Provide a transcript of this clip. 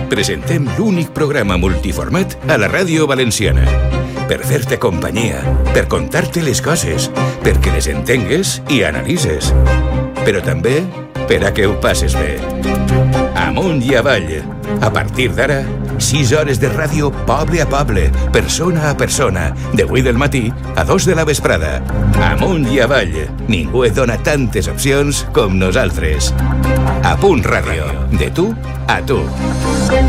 presentem l'únic programa multiformat a la ràdio valenciana. Per fer-te companyia, per contar-te les coses, perquè les entengues i analitzes. Però també per a que ho passes bé. Amunt i avall. A partir d'ara, 6 hores de ràdio poble a poble, persona a persona, de 8 del matí a 2 de la vesprada. Amunt i avall. Ningú et dona tantes opcions com nosaltres. A Punt Ràdio. De tu a tu.